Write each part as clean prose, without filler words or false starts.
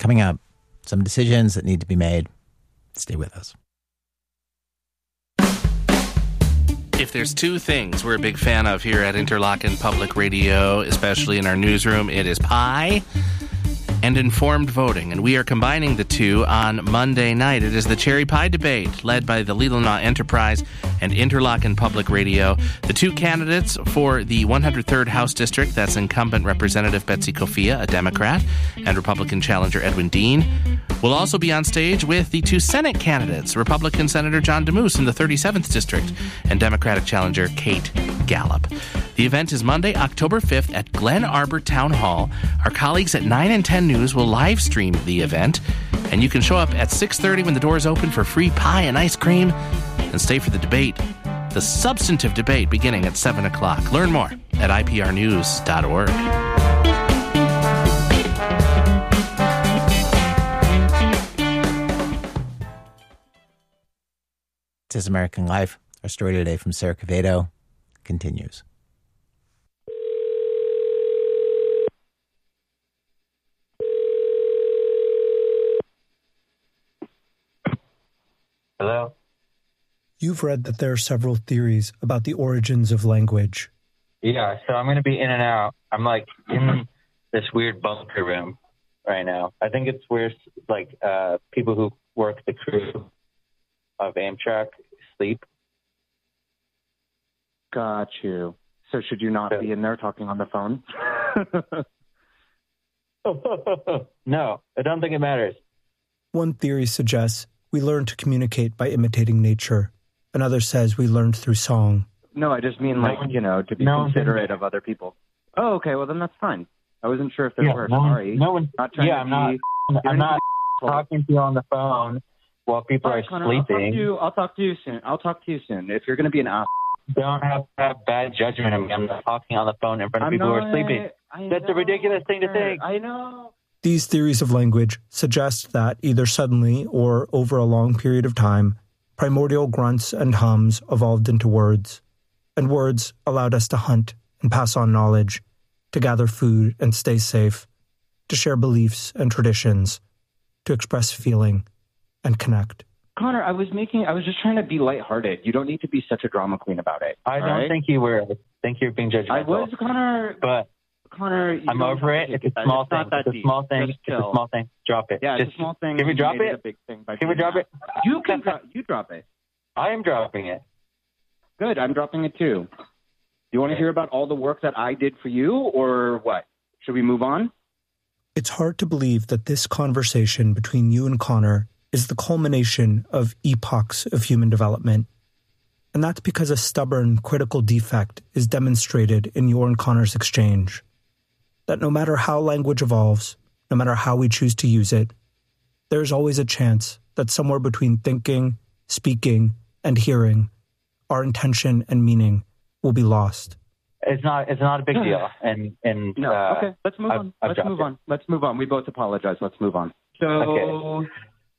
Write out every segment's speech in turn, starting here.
Coming up, some decisions that need to be made. Stay with us. If there's two things we're a big fan of here at Interlochen Public Radio, especially in our newsroom, it is pie and informed voting. And we are combining the two on Monday night. It is the Cherry Pie Debate, led by the Leelanau Enterprise and Interlochen Public Radio. The two candidates for the 103rd House District, that's incumbent Representative Betsy Kofia, a Democrat, and Republican challenger Edwin Dean, will also be on stage with the two Senate candidates, Republican Senator John DeMoose in the 37th District and Democratic challenger Kate Gallup. The event is Monday, October 5th at Glen Arbor Town Hall. Our colleagues at 9 and 10 News will live stream the event, and you can show up at 6:30 when the doors open for free pie and ice cream, and stay for the debate, the substantive debate, beginning at 7 o'clock. Learn more at iprnews.org. This is American Life. Our story today from Sarah Quevedo continues. Hello? You've read that there are several theories about the origins of language. Yeah, so I'm going to be in and out. I'm like in this weird bunker room right now. I think it's where like people who work the crew of Amtrak sleep. Got you. So should you not be in there talking on the phone? No, I don't think it matters. One theory suggests we learn to communicate by imitating nature. Another says we learned through song. No, I just mean to be considerate of other people. Oh, okay. Well, then that's fine. I wasn't sure if there were. Sorry. I'm not talking to you on the phone while people are Connor, sleeping. I'll talk to you soon. If you're going to be an ass. Don't have to have bad judgment of me. I'm not talking on the phone in front of people who are sleeping. That's a ridiculous thing to think. I know. These theories of language suggest that either suddenly or over a long period of time, primordial grunts and hums evolved into words, and words allowed us to hunt and pass on knowledge, to gather food and stay safe, to share beliefs and traditions, to express feeling and connect. Connor, I was just trying to be lighthearted. You don't need to be such a drama queen about it. I don't think you were. I think you're being judgmental. I was, Connor. But Connor, I'm over it. It's a small thing. It's a small thing. It's a small thing. Drop it. Yeah, it's a small thing. Can we drop it? A big thing by can we drop it? You can drop it. I am dropping it. Good. I'm dropping it too. Do you want to hear about all the work that I did for you, or what? Should we move on? It's hard to believe that this conversation between you and Connor is the culmination of epochs of human development. And that's because a stubborn, critical defect is demonstrated in your and Connor's exchange. That no matter how language evolves, no matter how we choose to use it, there's always a chance that somewhere between thinking, speaking, and hearing, our intention and meaning will be lost. It's not a big deal. Okay, let's move on. Let's move on. We both apologize. Let's move on. So, okay.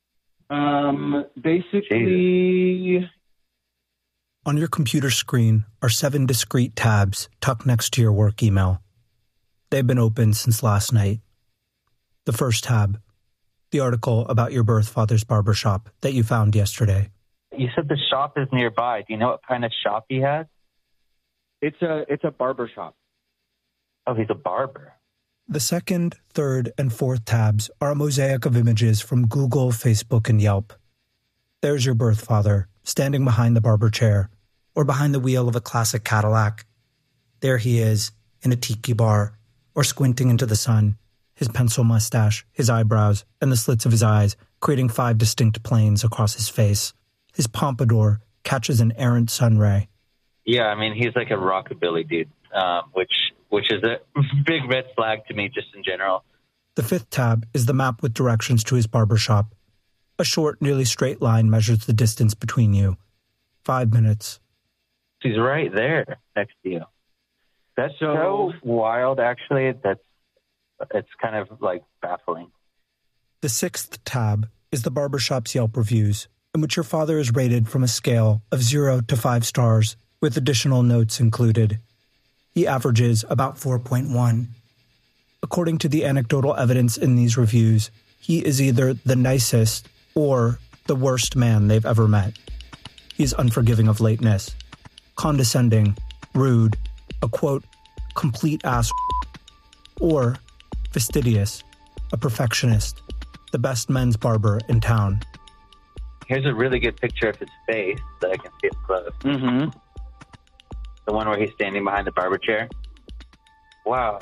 Basically, on your computer screen are 7 discrete tabs tucked next to your work email. They've been open since last night. The first tab, the article about your birth father's barbershop that you found yesterday. You said the shop is nearby. Do you know what kind of shop he has? It's a barber shop. Oh, he's a barber. The second, third, and fourth tabs are a mosaic of images from Google, Facebook, and Yelp. There's your birth father, standing behind the barber chair, or behind the wheel of a classic Cadillac. There he is, in a tiki bar, or squinting into the sun, his pencil mustache, his eyebrows, and the slits of his eyes creating 5 distinct planes across his face. His pompadour catches an errant sun ray. Yeah, I mean, he's like a rockabilly dude, which is a big red flag to me just in general. The fifth tab is the map with directions to his barbershop. A short, nearly straight line measures the distance between you. 5 minutes. He's right there next to you. That's so wild, actually. It's kind of like baffling. The sixth tab is the barbershop's Yelp reviews, in which your father is rated from a scale of 0 to 5 stars, with additional notes included. He averages about 4.1. According to the anecdotal evidence in these reviews, he is either the nicest or the worst man they've ever met. He's unforgiving of lateness, condescending, rude, a quote, complete ass, or fastidious, a perfectionist, the best men's barber in town. Here's a really good picture of his face that I can see up close. Mm-hmm. The one where he's standing behind the barber chair. Wow.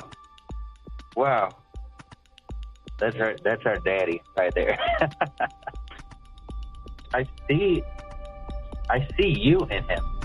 That's our daddy right there. I see you in him.